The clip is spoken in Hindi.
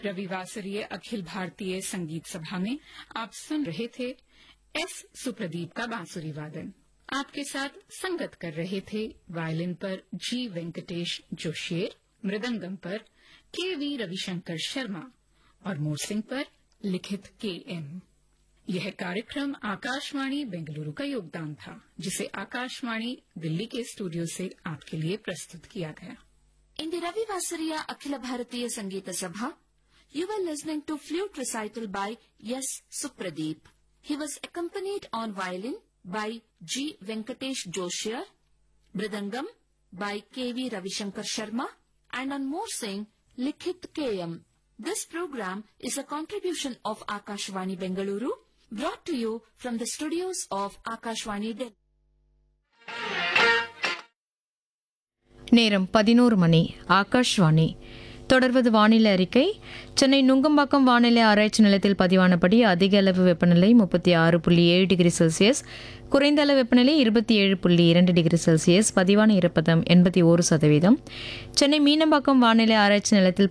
रविवासरीय अखिल भारतीय संगीत सभा में आप सुन रहे थे एस सुप्रदीप का बांसुरी वादन। आपके साथ संगत कर रहे थे वायलिन पर जी वेंकटेश जोशीर, मृदंगम पर के वी रविशंकर शर्मा और मोरसिंग पर लिखित के एम। यह कार्यक्रम आकाशवाणी बेंगलुरु का योगदान था, जिसे आकाशवाणी दिल्ली के स्टूडियो से आपके लिए प्रस्तुत किया गया। In the Ravivasariya Akhila Bharatiya Sangeeta Sabha, you were listening to flute recital by S. Supradeep. He was accompanied on violin by G. Venkatesh Joshir, Mridangam by K. V. Ravishankar Sharma, and on Morsing, Likhit K.M. This program is a contribution of Akashvani Bengaluru, brought to you from the studios of Akashvani Delhi. நேரம் 11 மணி. ஆகாஷ்வாணி. தொடர்வது வானிலை அறிக்கை. சென்னை நுங்கம்பாக்கம் வானிலை ஆராய்ச்சி நிலையத்தில் பதிவானபடி அதிக அளவு வெப்பநிலை 36.7 டிகிரி செல்சியஸ், குறைந்த அளவு வெப்பநிலை 27.2 டிகிரி செல்சியஸ், பதிவான ஈரப்பதம் 81%. சென்னை மீனம்பாக்கம் வானிலை ஆராய்ச்சி நிலையத்தில்